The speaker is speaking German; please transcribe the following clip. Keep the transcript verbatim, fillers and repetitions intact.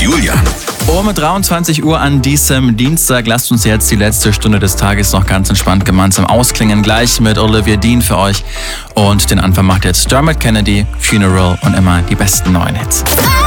Julian. Um dreiundzwanzig Uhr an diesem Dienstag lasst uns jetzt die letzte Stunde des Tages noch ganz entspannt gemeinsam ausklingen. Gleich mit Olivia Dean für euch. Und den Anfang macht jetzt Dermot Kennedy, Funeral und immer die besten neuen Hits.